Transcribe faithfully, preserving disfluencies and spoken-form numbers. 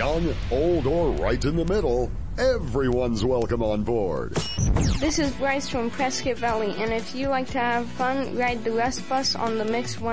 Young, old, or right in the middle, everyone's welcome on board. This is Bryce from Prescott Valley, and if you like to have fun, ride the Rust Bus on the Mix one